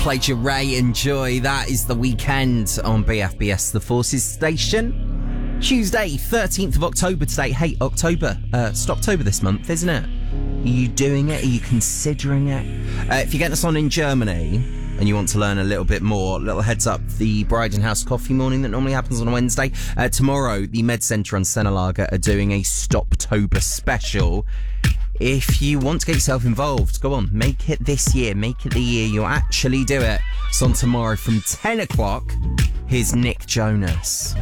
Played your Ray and Joy. That is The Weekend on BFBS The Forces station. Tuesday, 13th of October today. Hey, October. It's October this month, isn't it? Are you doing it? Are you considering it? If you're getting us on in Germany and you want to learn a little bit more, little heads up, the Bryden House coffee morning that normally happens on a Wednesday. Tomorrow, the Med Centre on Senelager are doing a Stoptober special. If you want to get yourself involved, go on, make it this year, make it the year you'll actually do it. It's on tomorrow from 10 o'clock. Here's Nick Jonas.